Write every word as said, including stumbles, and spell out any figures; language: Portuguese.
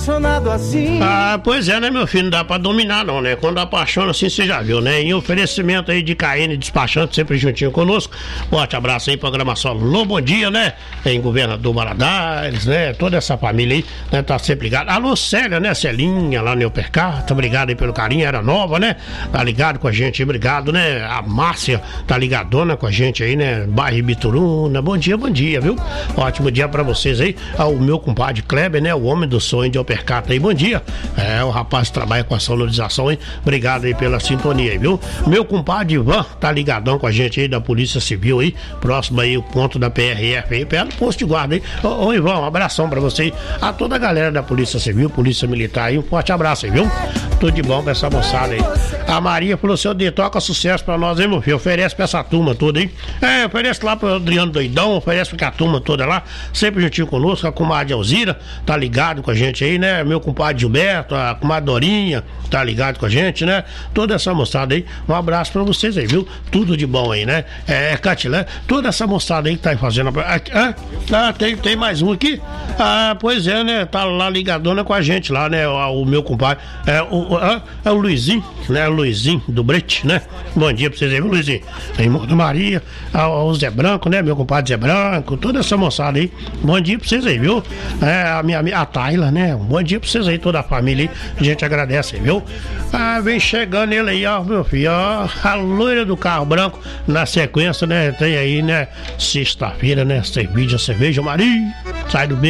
Assim. Ah, pois é, né, meu filho? Não dá pra dominar, não, né? Quando apaixona assim, você já viu, né? Em oferecimento aí de K N Despachante, sempre juntinho conosco. Forte abraço aí, programação Alô, bom dia, né? Em Governador Valadares, né? Toda essa família aí, né? Tá sempre ligado. Alô, Célia, né? Celinha, lá no Eupercar, obrigado aí pelo carinho, era nova, né? Tá ligado com a gente aí, obrigado, né? A Márcia tá ligadona com a gente aí, né? Bairro Bituruna, bom dia, bom dia, viu? Ótimo dia pra vocês aí. Ah, o meu compadre Kleber, né? O homem do sonho de Eupercar. Percata aí, bom dia. É, o rapaz que trabalha com a sonorização, hein? Obrigado aí pela sintonia aí, viu? Meu compadre Ivan tá ligadão com a gente aí da Polícia Civil aí, próximo aí o ponto da P R F aí, perto do posto de guarda aí. Ô, ô Ivan, um abração pra você aí, a toda a galera da Polícia Civil, Polícia Militar aí, um forte abraço aí, viu? Tudo de bom pra essa moçada aí. A Maria falou, seu D, toca sucesso pra nós, hein, meu filho? Oferece pra essa turma toda aí. É, oferece lá pro Adriano Doidão, oferece pra a turma toda lá, sempre juntinho conosco, a comadre Alzira, tá ligado com a gente aí, né? Meu compadre Gilberto, a comadre Dorinha, tá ligado com a gente, né? Toda essa moçada aí, um abraço pra vocês aí, viu? Tudo de bom aí, né? É, Catilé, toda essa moçada aí que tá aí fazendo. Ah, ah, tem, tem mais um aqui? Ah, pois é, né? Tá lá ligadona com a gente lá, né? O, o meu compadre, é o, ah, é o Luizinho, né? O Luizinho do Brete, né? Bom dia pra vocês aí, viu, Luizinho? Irmão da Maria, o Zé Branco, né? Meu compadre Zé Branco, toda essa moçada aí, bom dia pra vocês aí, viu? É, a minha amiga, a Tayla, né? Um bom dia pra vocês aí, toda a família aí, a gente agradece aí, viu? Ah, vem chegando ele aí, ó, meu filho, ó, a loira do carro branco, na sequência, né? Tem aí, né? Sexta-feira, né? Cerveja, cerveja, Maria, sai do bem.